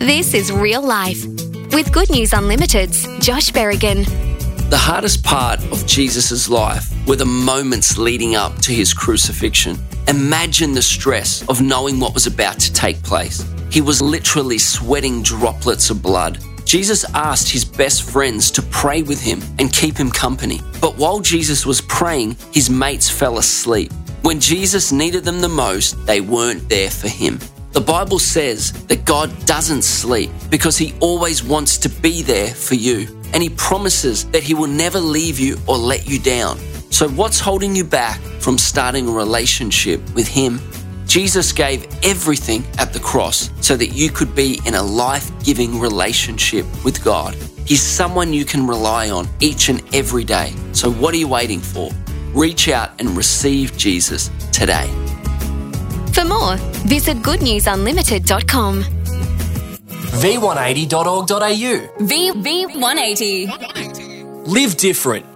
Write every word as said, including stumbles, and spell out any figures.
This is Real Life with Good News Unlimited's Josh Berrigan. The hardest part of Jesus' life were the moments leading up to his crucifixion. Imagine the stress of knowing what was about to take place. He was literally sweating droplets of blood. Jesus asked his best friends to pray with him and keep him company. But while Jesus was praying, his mates fell asleep. When Jesus needed them the most, they weren't there for him. The Bible says that God doesn't sleep because he always wants to be there for you. And he promises that he will never leave you or let you down. So what's holding you back from starting a relationship with him? Jesus gave everything at the cross so that you could be in a life-giving relationship with God. He's someone you can rely on each and every day. So what are you waiting for? Reach out and receive Jesus today. For more, visit good news unlimited dot com. v one eighty dot org dot a u. V V one eighty. Live different.